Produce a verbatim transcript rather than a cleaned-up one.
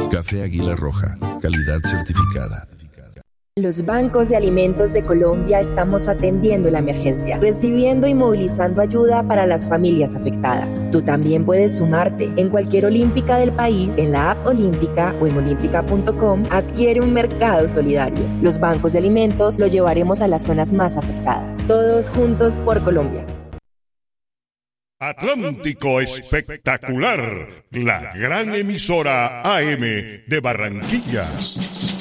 Café Águila Roja, calidad certificada. Los bancos de alimentos de Colombia estamos atendiendo la emergencia, recibiendo y movilizando ayuda para las familias afectadas. Tú también puedes sumarte. En cualquier olímpica del país, en la app Olímpica o en olímpica punto com, adquiere un mercado solidario. Los bancos de alimentos lo llevaremos a las zonas más afectadas. Todos juntos por Colombia. Atlántico Espectacular, la gran emisora A M de Barranquilla.